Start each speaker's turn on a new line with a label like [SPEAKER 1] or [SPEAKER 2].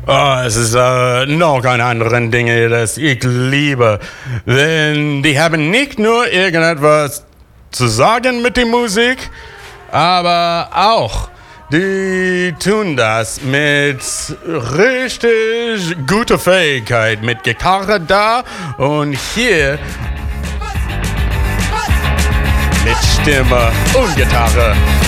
[SPEAKER 1] Oh, es ist noch ein anderen Dinge, das ich liebe. Denn die haben nicht nur irgendetwas zu sagen mit der Musik, aber auch, die tun das mit richtig guter Fähigkeit, mit Gitarre da und hier mit Stimme und Gitarre.